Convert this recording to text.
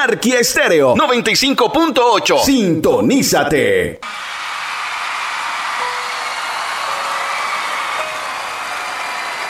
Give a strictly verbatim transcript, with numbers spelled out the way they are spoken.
Anarquía Estéreo noventa y cinco punto ocho. Sintonízate.